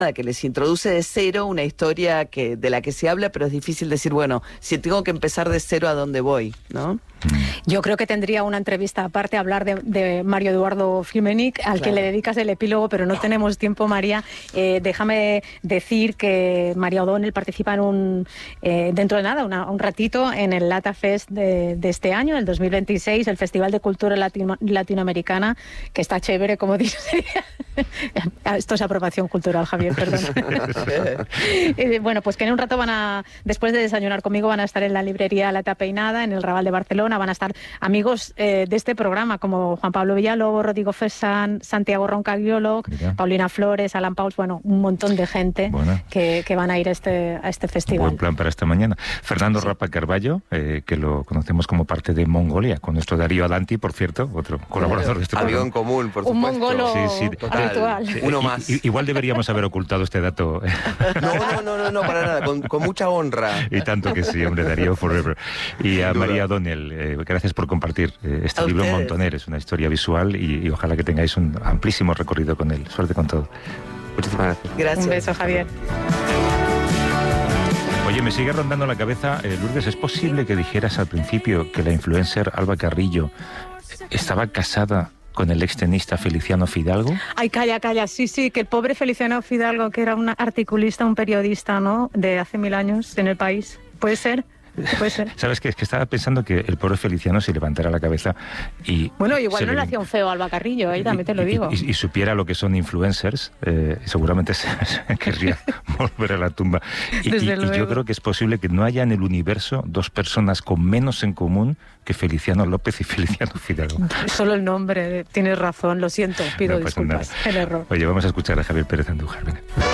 que les introduce de cero una historia de la que se habla, pero es difícil decir, bueno, si tengo que empezar de cero, ¿a dónde voy? ¿No? Yo creo que tendría una entrevista aparte hablar de Mario Eduardo Filmenic, al que le dedicas el epílogo, pero no tenemos tiempo, María. Déjame decir que María O'Donnell participa en dentro de nada, un ratito, en el Lata Fest de este año, el 2026, el Festival de Cultura Latinoamericana, que está chévere, como dice. Esto es apropiación cultural, Javier, perdón. Bueno, pues que en un rato después de desayunar conmigo, van a estar en la librería La Tapeinada, en el Raval de Barcelona. Van a estar amigos de este programa como Juan Pablo Villalobos, Rodrigo Fesán, Santiago Roncagliolo, Paulina Flores, Alan Pauls, bueno, un montón de gente que van a ir a este festival. Buen plan para esta mañana. Fernando Rapa Carballo, que lo conocemos como parte de Mongolia, con nuestro Darío Adanti, por cierto, otro colaborador de este programa. Amigo en común, por supuesto. Un mongolo habitual. Sí. Uno más. Igual deberíamos haber ocultado este dato. No, para nada, con mucha honra. Y tanto que sí, hombre, Darío Forever. Y a María O'Donnell, gracias por compartir este libro Montoner. Es una historia visual y ojalá que tengáis un amplísimo recorrido con él. Suerte con todo. Muchísimas gracias. Un beso, Javier. Oye, me sigue rondando la cabeza, Lourdes, ¿es posible que dijeras al principio que la influencer Alba Carrillo estaba casada con el extenista Feliciano Fidalgo? Ay, calla, sí, que el pobre Feliciano Fidalgo, que era un articulista, un periodista, ¿no?, de hace 1000 años en el país. ¿Puede ser? Puede ser. ¿Sabes qué? Es que estaba pensando que el pobre Feliciano se levantara la cabeza y... Bueno, igual no le hacía un feo a Alba Carrillo, ahí también te lo digo. Y supiera lo que son influencers, seguramente se querría volver a la tumba. Y yo creo que es posible que no haya en el universo dos personas con menos en común que Feliciano López y Feliciano Fidalgo. Solo el nombre, tienes razón, lo siento, pido disculpas, el error. Oye, vamos a escuchar a Javier Pérez Andújar, venga.